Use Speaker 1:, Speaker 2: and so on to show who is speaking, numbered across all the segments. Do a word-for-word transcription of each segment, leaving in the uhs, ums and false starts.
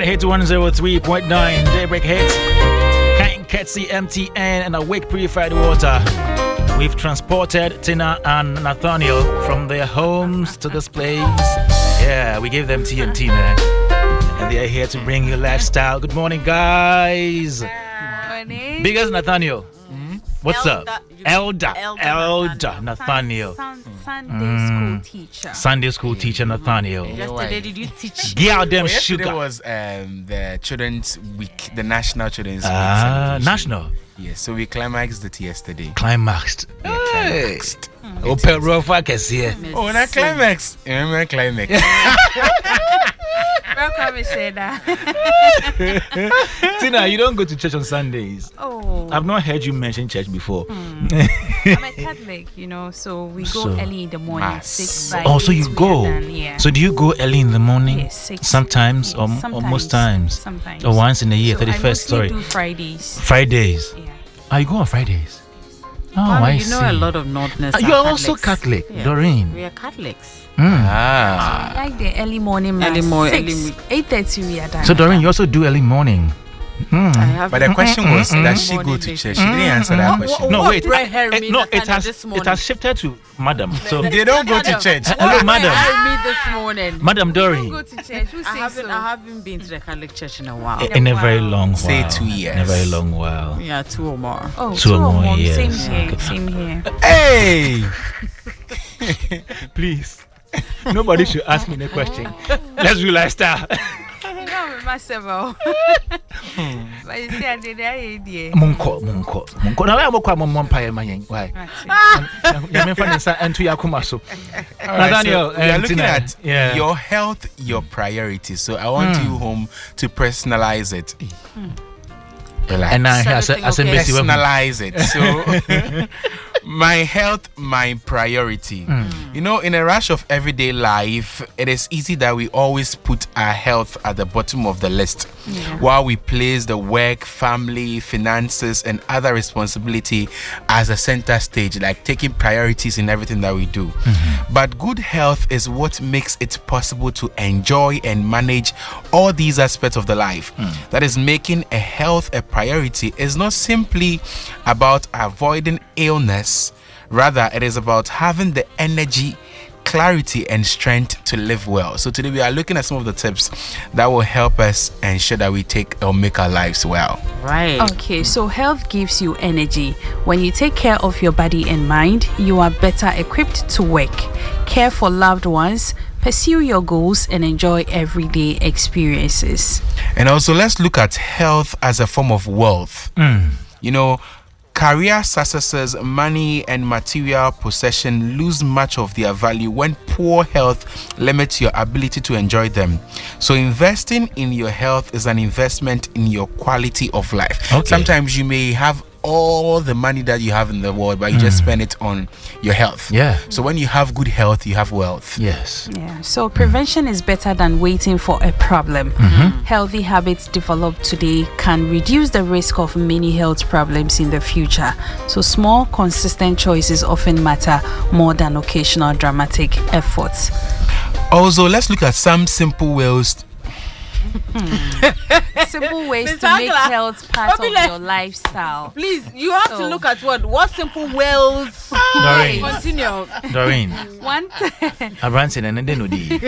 Speaker 1: Hits one oh three point nine, Daybreak Hits, Kind Ketsi M T N, and Awake Purified Water. We've transported Tina and Nathaniel from their homes to this place. Yeah, we gave them T N T, man. And they are here to bring you lifestyle. Good morning, guys.
Speaker 2: Good morning.
Speaker 1: Big as Nathaniel. Mm-hmm. What's
Speaker 2: Elder,
Speaker 1: up? Elder. Elder, Elder Nathaniel.
Speaker 2: Sun, Sun, Sunday mm. school teacher.
Speaker 1: Sunday school teacher Nathaniel.
Speaker 2: Yesterday, did you teach?
Speaker 1: Get out them
Speaker 3: well,
Speaker 1: sugar.
Speaker 3: Yesterday was um, the Children's Week, the National Children's
Speaker 1: uh,
Speaker 3: Week.
Speaker 1: National.
Speaker 3: Yes, so we climaxed it yesterday.
Speaker 1: Climaxed.
Speaker 3: Yeah, climaxed.
Speaker 1: Mm. Open rough, I can see it.
Speaker 3: Oh, that climax. Remember climax.
Speaker 1: Tina, you don't go to church on Sundays.
Speaker 2: Oh.
Speaker 1: I've not heard you mention church before.
Speaker 2: Mm. I'm a Catholic, you know, so we go so, early in the morning.
Speaker 3: Mass.
Speaker 2: Six by
Speaker 1: oh, so you go.
Speaker 2: Done, yeah.
Speaker 1: So do you go early in the morning?
Speaker 2: Yes, six.
Speaker 1: Sometimes,
Speaker 2: yes,
Speaker 1: or,
Speaker 2: sometimes,
Speaker 1: or most times?
Speaker 2: Sometimes.
Speaker 1: Or once in a year,
Speaker 2: so
Speaker 1: thirty-first,
Speaker 2: I
Speaker 1: sorry.
Speaker 2: do Fridays.
Speaker 1: Fridays?
Speaker 2: Yeah.
Speaker 1: Oh, you go on Fridays? Oh,
Speaker 4: Mom,
Speaker 1: I
Speaker 4: you
Speaker 1: see.
Speaker 4: know a lot of Northerners.
Speaker 1: Uh, you are also Catholic,
Speaker 4: yeah.
Speaker 1: Doreen.
Speaker 4: We are Catholics.
Speaker 1: Mm.
Speaker 3: Ah.
Speaker 2: I like the early morning mass.
Speaker 4: Early morning.
Speaker 2: eight thirty we are done.
Speaker 1: So, Doreen, you also do early morning? Mm.
Speaker 3: But the question was, mm-hmm. does she go to church? She didn't answer that question.
Speaker 1: No, wait.
Speaker 4: I, I,
Speaker 1: no, it has, it has shifted to Madam. So
Speaker 3: they don't go to church.
Speaker 1: Hello, Madam.
Speaker 4: I me this morning.
Speaker 1: Madam Doreen.
Speaker 2: Go to church. Who
Speaker 4: I haven't,
Speaker 2: so?
Speaker 4: I haven't been to the Catholic church in a while.
Speaker 1: In, in a very long while.
Speaker 3: Say two years.
Speaker 1: In a very long while.
Speaker 4: Yeah, two or more.
Speaker 2: Oh,
Speaker 1: two, two or more, more years.
Speaker 2: Same here.
Speaker 1: Okay.
Speaker 2: Same here.
Speaker 3: Hey!
Speaker 1: Please. Nobody should ask me the question. Let's do lifestyle.
Speaker 2: You know, myself. But you see, I did that idea.
Speaker 1: Munko, Munko, Munko. Now I am a mom pie, my young. Why? You're funny, and to Yakumaso. Nathaniel,
Speaker 3: we are looking at
Speaker 1: yeah.
Speaker 3: your health, your priority. So I want mm. you home to personalize it.
Speaker 2: Mm.
Speaker 1: Relax. And I have
Speaker 3: okay. personalize it. So my health, my priority. Mm. You know, in a rush of everyday life, it is easy that we always put our health at the bottom of the list, yeah. while we place the work, family, finances, and other responsibility as a center stage, like taking priorities in everything that we do. Mm-hmm. But good health is what makes it possible to enjoy and manage all these aspects of the life. Mm. That is, making a health a priority is not simply about avoiding illness. Rather, it is about having the energy, clarity, and strength to live well. So today we are looking at some of the tips that will help us ensure that we take or make our lives well.
Speaker 4: Right.
Speaker 2: Okay, so health gives you energy. When you take care of your body and mind, you are better equipped to work, care for loved ones, pursue your goals, and enjoy everyday experiences.
Speaker 3: And also, let's look at health as a form of wealth.
Speaker 1: Mm.
Speaker 3: You know, career successes, money, and material possession lose much of their value when poor health limits your ability to enjoy them. So investing in your health is an investment in your quality of life.
Speaker 1: Okay.
Speaker 3: Sometimes you may have all the money that you have in the world, but you mm. just spend it on your health.
Speaker 1: Yeah.
Speaker 3: So when you have good health, you have wealth.
Speaker 1: Yes.
Speaker 2: Yeah. So prevention mm. is better than waiting for a problem.
Speaker 1: Mm-hmm.
Speaker 2: Healthy habits developed today can reduce the risk of many health problems in the future. So small, consistent choices often matter more than occasional dramatic efforts.
Speaker 3: Also, let's look at some simple ways.
Speaker 2: Simple ways to make health part of your lifestyle.
Speaker 4: Please, you have so. to look at what what simple ways.
Speaker 1: Doreen,
Speaker 4: continue.
Speaker 1: Doreen,
Speaker 2: one.
Speaker 1: Abrancin and then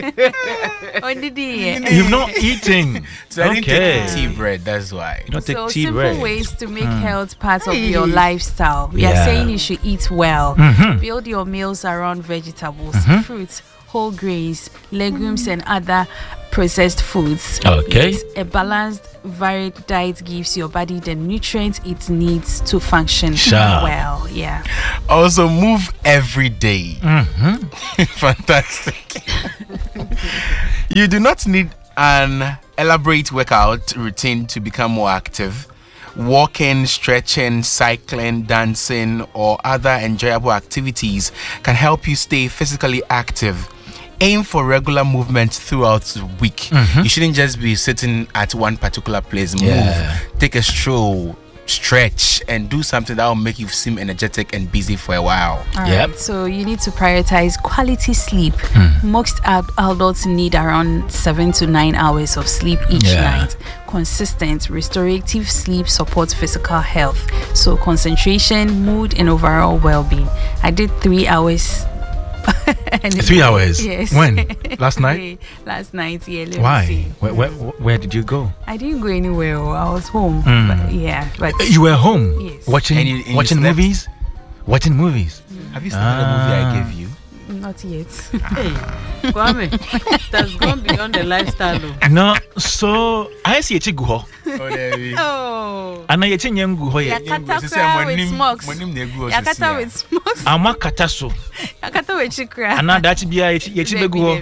Speaker 2: Only
Speaker 1: you've not eaten.
Speaker 3: So I didn't take tea bread. That's why.
Speaker 1: You don't take
Speaker 2: so
Speaker 1: tea
Speaker 2: simple
Speaker 1: bread.
Speaker 2: ways to make mm. health part of your lifestyle. We
Speaker 1: yeah.
Speaker 2: are saying you should eat well.
Speaker 1: Mm-hmm.
Speaker 2: Build your meals around vegetables,
Speaker 1: mm-hmm.
Speaker 2: fruits, whole grains, legumes, and other processed foods.
Speaker 1: Okay.
Speaker 2: Yes, a balanced, varied diet gives your body the nutrients it needs to function
Speaker 1: sure.
Speaker 2: well. Yeah.
Speaker 3: Also, move every day.
Speaker 1: Mm-hmm.
Speaker 3: Fantastic. You do not need an elaborate workout routine to become more active. Walking, stretching, cycling, dancing, or other enjoyable activities can help you stay physically active. Aim for regular movement throughout the week.
Speaker 1: Mm-hmm.
Speaker 3: You shouldn't just be sitting at one particular place. Move.
Speaker 1: Yeah.
Speaker 3: Take a stroll. stretch and do something that will make you seem energetic and busy for a while.
Speaker 2: All
Speaker 1: Yep.
Speaker 2: right, so you need to prioritize quality sleep. Most ad- adults need around seven to nine hours of sleep each
Speaker 1: Yeah.
Speaker 2: night. Consistent, restorative sleep supports physical health, so concentration, mood, and overall well-being. I did three hours. And
Speaker 1: Three hours?
Speaker 2: Yes.
Speaker 1: When? Last night?
Speaker 2: Last night, yeah. let me
Speaker 1: Why?
Speaker 2: see.
Speaker 1: Where, where, where did you go?
Speaker 2: I didn't go anywhere. I was home.
Speaker 1: Mm.
Speaker 2: But yeah, but
Speaker 1: You were home?
Speaker 2: Yes.
Speaker 1: Watching,
Speaker 3: And you- and you
Speaker 1: watching
Speaker 3: slept?
Speaker 1: movies? Watching movies?
Speaker 3: Have you seen the movie I
Speaker 1: Ah.
Speaker 3: gave you?
Speaker 2: not yet.
Speaker 4: Hey, Kwame, that's gone beyond the lifestyle. though.
Speaker 1: No, so I see a chigu.
Speaker 3: Oh, there we
Speaker 2: Oh.
Speaker 1: And I eating young guho.
Speaker 2: Yakata
Speaker 3: Sisi,
Speaker 2: cry
Speaker 3: mo
Speaker 2: with
Speaker 3: nim-
Speaker 2: smokes.
Speaker 3: mo nim na egu osisi
Speaker 2: Yakata
Speaker 3: a.
Speaker 2: with smokes.
Speaker 1: I'm a kataso.
Speaker 2: Yakata with chikra.
Speaker 1: And now that's be a chibeguho.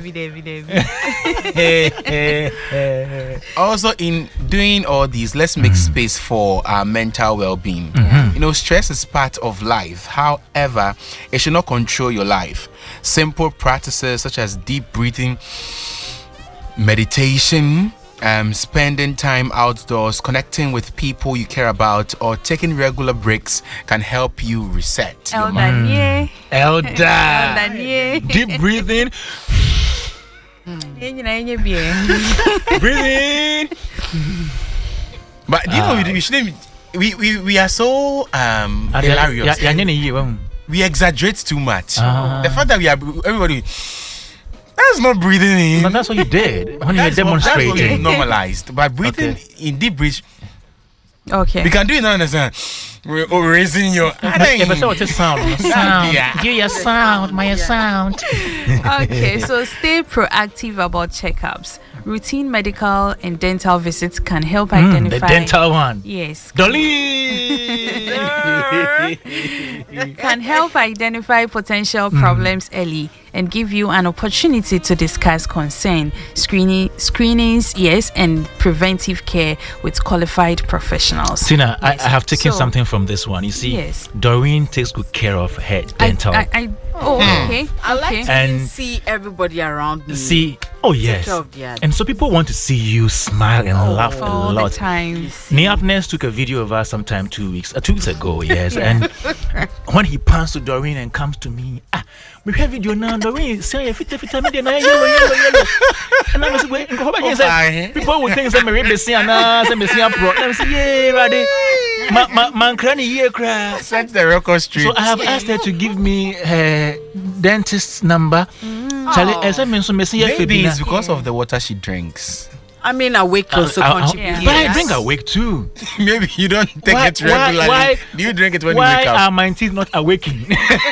Speaker 3: Also, in doing all these, let's make space for our mental well-being. You know, stress is part of life. However, it should not control your life. Simple practices such as deep breathing, meditation, um, spending time outdoors, connecting with people you care about, or taking regular breaks can help you reset your
Speaker 2: El
Speaker 3: mind.
Speaker 2: Danier. El
Speaker 1: Elder.
Speaker 2: Danier.
Speaker 1: Deep breathing.
Speaker 2: Yenye na yenye bien.
Speaker 1: Breathing.
Speaker 3: But do you know, we, we shouldn't. We, we, we are so um, hilarious.
Speaker 1: Yeah, yeah, yeah.
Speaker 3: We exaggerate too much.
Speaker 1: Ah.
Speaker 3: The fact that we are everybody, that's not breathing in.
Speaker 1: But that's what you did when you were
Speaker 3: That's what- that's what we
Speaker 1: demonstrating.
Speaker 3: normalized. By breathing
Speaker 1: Okay.
Speaker 3: in deep breath,
Speaker 2: Okay.
Speaker 3: we can do it now. Understand? We're oh, raising your.
Speaker 1: Yeah, but so what's the sound? Sound.
Speaker 3: Yeah.
Speaker 1: Give your sound, my sound.
Speaker 2: Okay, so stay proactive about checkups. Routine medical and dental visits can help
Speaker 1: Mm, the
Speaker 2: identify.
Speaker 1: dental one.
Speaker 2: Yes.
Speaker 1: Dolly.
Speaker 2: Can help identify potential problems early and give you an opportunity to discuss concern, screening, screenings, yes, and preventive care with qualified professionals.
Speaker 1: Tina, I,
Speaker 2: Yes.
Speaker 1: I have taken
Speaker 2: So-
Speaker 1: something from this one. You see,
Speaker 2: Yes.
Speaker 1: Doreen takes good care of her
Speaker 2: I,
Speaker 1: dental.
Speaker 2: I, I, oh, okay.
Speaker 4: I like
Speaker 2: okay.
Speaker 4: to
Speaker 1: And-
Speaker 4: see everybody around me.
Speaker 1: see, oh yes,
Speaker 4: care of their-
Speaker 1: and so people want to see you smile and laugh a
Speaker 2: all the
Speaker 1: lot.
Speaker 2: time.
Speaker 1: Neapness took a video of us sometime two weeks, uh, two weeks ago, yes. And when he pans to Doreen and comes to me, ah, we have video now. Doreen, say if it if it yellow, yellow, yellow. And I was wait, go back and say, people would think say me be see na, say me see pro. Let me say, yeah, ready. Ma ma man cranny here cry.
Speaker 3: Set the record straight.
Speaker 1: So I have asked her to give me her dentist's number. Charlie, as I mentioned, me see
Speaker 3: Maybe it's because of the water she drinks.
Speaker 4: I mean, awake also
Speaker 1: I- I-
Speaker 4: contributes.
Speaker 1: But I
Speaker 2: Yes.
Speaker 1: drink awake too.
Speaker 3: Maybe you don't take
Speaker 1: Why-
Speaker 3: it regularly.
Speaker 1: why- why-
Speaker 3: Do you drink it when you
Speaker 1: Why
Speaker 3: wake up?
Speaker 1: are my teeth not awakening?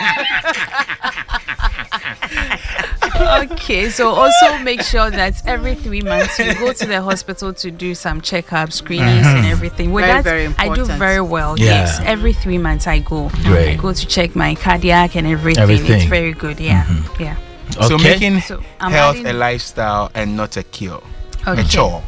Speaker 2: Okay, so also make sure that every three months you go to the hospital to do some checkups, screenings, and everything. With
Speaker 4: Very,
Speaker 2: that,
Speaker 4: very
Speaker 2: I do
Speaker 4: important.
Speaker 2: very well.
Speaker 1: Yeah.
Speaker 2: Yes, every three months I go.
Speaker 1: Great.
Speaker 2: I go to check my cardiac and everything.
Speaker 1: Everything.
Speaker 2: It's very good. Yeah, yeah.
Speaker 3: So
Speaker 1: Okay.
Speaker 3: making
Speaker 2: So, I'm
Speaker 3: health
Speaker 2: adding-
Speaker 3: a lifestyle and not a cure.
Speaker 2: Okay.
Speaker 3: A chore.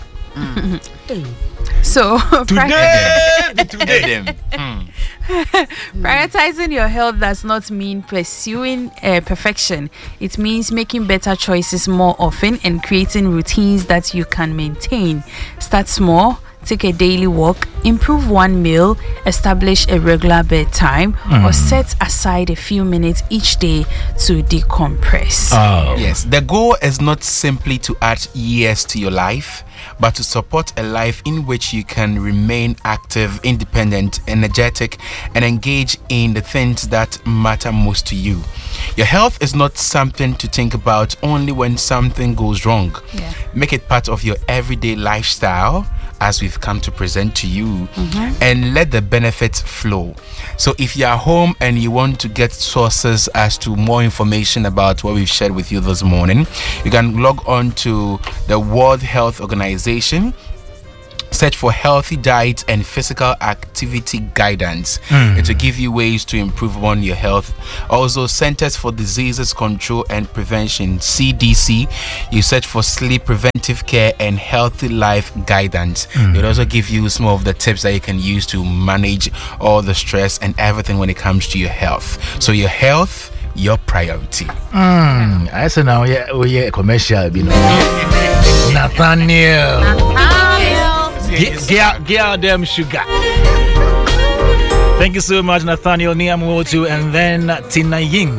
Speaker 2: So
Speaker 1: Today,
Speaker 3: Today.
Speaker 2: prioritizing your health does not mean pursuing uh, perfection. It means making better choices more often and creating routines that you can maintain. Start small, take a daily walk, improve one meal, establish a regular bedtime, or set aside a few minutes each day to decompress.
Speaker 1: Oh.
Speaker 3: Yes, the goal is not simply to add years to your life, but to support a life in which you can remain active, independent, energetic, and engage in the things that matter most to you. Your health is not something to think about only when something goes wrong.
Speaker 2: Yeah.
Speaker 3: Make it part of your everyday lifestyle, as we've come to present to you, and let the benefits flow. So if you're home and you want to get sources as to more information about what we've shared with you this morning, you can log on to the World Health Organization, search for healthy diet and physical activity guidance. It will give you ways to improve on your health. Also, Centers for Diseases Control and Prevention, C D C, you search for sleep preventive care and healthy life guidance. It will also give you some of the tips that you can use to manage all the stress and everything when it comes to your health. So your health, your priority.
Speaker 1: Mm, I said now, yeah, oh yeah, commercial, you know. Nathaniel, get, get, out- get out them sugar. Thank you so much, Nathaniel Niamotu, and then Tina Ying.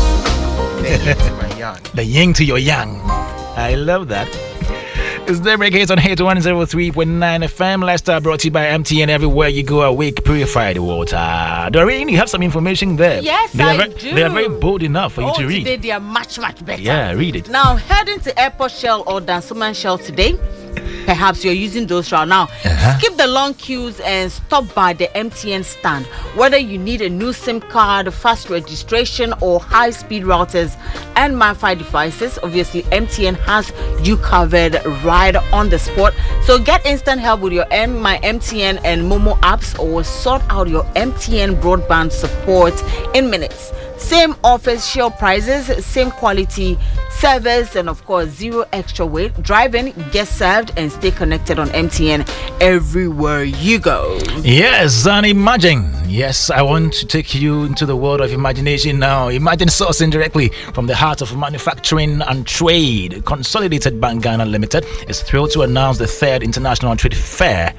Speaker 1: The yin to your yang. I love that. It's Daybreak Hits on Hit one oh three point nine F M. Lifestyle brought to you by M T N. Everywhere you go, awake, purified water. Doreen, you have some information there.
Speaker 4: Yes,
Speaker 1: they
Speaker 4: I
Speaker 1: are very,
Speaker 4: do.
Speaker 1: They are very bold enough for
Speaker 4: oh,
Speaker 1: you to read.
Speaker 4: Today they are much, much better.
Speaker 1: Yeah, read it.
Speaker 4: Now, heading to Airport Shell or Dansoman Shell today. Perhaps you're using those routes now.
Speaker 1: Uh-huh.
Speaker 4: Skip the long queues and stop by the M T N stand. Whether you need a new SIM card, fast registration, or high-speed routers and MiFi devices, obviously M T N has you covered right on the spot. So get instant help with your M, My M T N and Momo apps, or sort out your M T N broadband support in minutes. Same official prices, same quality service, and of course zero extra wait. Drive in, get served, and stay connected on M T N everywhere you go.
Speaker 1: Yes, and imagine. Yes, I want to take you into the world of imagination now. Imagine sourcing directly from the heart of manufacturing and trade. Consolidated Bank Ghana Limited is thrilled to announce the third International Trade Fair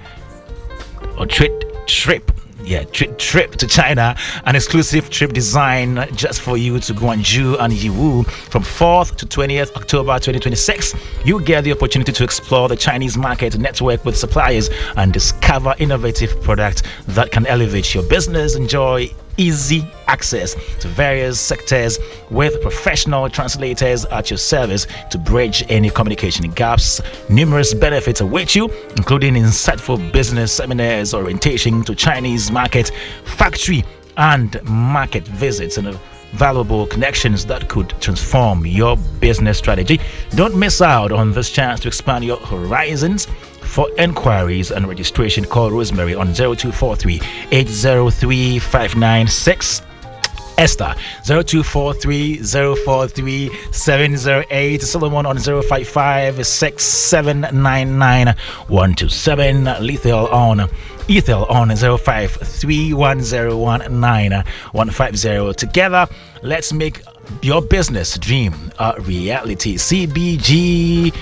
Speaker 1: or Trade Trip. Yeah, trip trip to China, an exclusive trip designed just for you to Guangzhou and Yiwu from fourth to twentieth October twenty twenty-six. You get the opportunity to explore the Chinese market, network with suppliers, and discover innovative products that can elevate your business. Enjoy easy access to various sectors with professional translators at your service to bridge any communication gaps. Numerous benefits await you, including insightful business seminars, orientation to Chinese market, factory and market visits, and valuable connections that could transform your business strategy. Don't miss out on this chance to expand your horizons. For enquiries and registration, call Rosemary on zero two four three, eight zero three, five nine six. Esther zero two four three, zero four three, seven zero eight. Solomon on zero five five, six seven nine nine, one two seven. Lethal on Ethel on zero five three one zero one nine one five zero. Together, let's make your business dream a reality. C B G,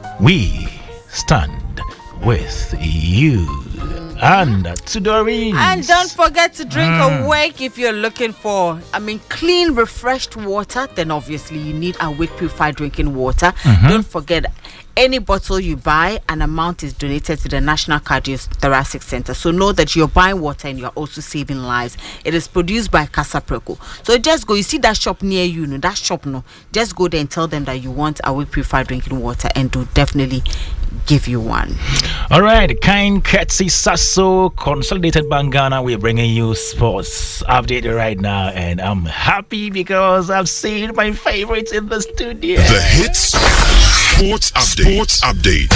Speaker 1: we stand with you. And to Doreen.
Speaker 4: And don't forget to drink
Speaker 1: Mm.
Speaker 4: Awake if you're looking for, I mean, clean, refreshed water. Then obviously you need Awake purified drinking water.
Speaker 1: Mhm.
Speaker 4: Don't forget, any bottle you buy, an amount is donated to the National Cardiothoracic Center. So know that you're buying water and you're also saving lives. It is produced by Casa Preco. So just go, you see that shop near you, no, that shop, no, just go there and tell them that you want Awake purified drinking water, and they'll definitely give you one.
Speaker 1: All right, Kind Ketsi Sasso, Consolidated Bank Ghana. We're bringing you sports update right now, and I'm happy because I've seen my favorites in the studio.
Speaker 5: The Hits Sports Update. Sports Update.